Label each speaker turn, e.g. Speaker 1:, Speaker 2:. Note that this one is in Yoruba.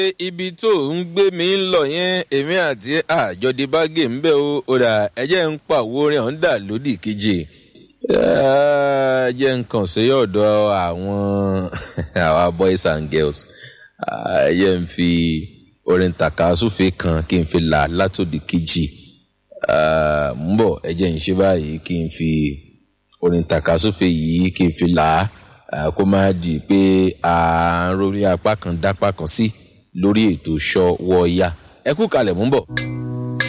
Speaker 1: ibi tó ń gbé mi ń lọ yẹn èmi àti àjọdí bágè ń bẹ ó dà ẹjẹ ń pàwó orin ọ̀hún dà lódì kejì jẹ́ nǹkan sí ọ̀dọ̀ àwọn boys and girls ẹjẹ ń fi orin tàkasúfè kan kí n fi là látòdì kejì ń bọ̀ ẹjẹ ń ṣe báyìí kí n fi orin tàkasúfè yìí kí n fi là kó má di pé à ń rórí apá kan dápá kan sí lórí ètò Ṣọ́wọ́yà ẹ kú kalẹ̀ mú bọ̀.